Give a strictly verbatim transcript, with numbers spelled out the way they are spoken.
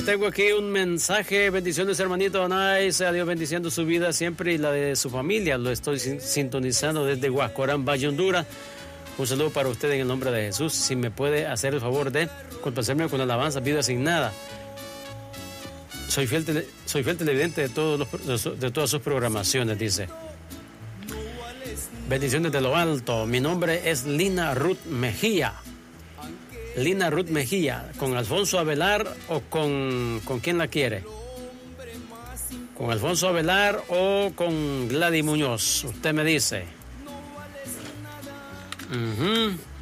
Les tengo aquí un mensaje. Bendiciones, hermanito Donay. Sea Dios bendiciendo su vida siempre y la de su familia. Lo estoy sintonizando desde Huascorán, Valle, Honduras. Un saludo para usted en el nombre de Jesús. Si me puede hacer el favor de complacerme con alabanza, vida asignada. Soy fiel, tele, soy fiel televidente de, todos los, de todas sus programaciones, dice. Bendiciones de lo alto. Mi nombre es Lina Ruth Mejía. Lina Ruth Mejía. ¿Con Alfonso Avelar o con, con quién la quiere? ¿Con Alfonso Avelar o con Gladys Muñoz? Usted me dice. Uh-huh.